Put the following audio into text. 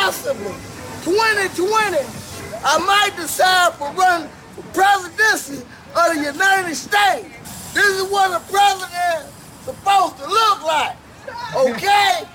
possibly 2020, I might decide to run for presidency of the United States. This is what a president is supposed to look like, okay?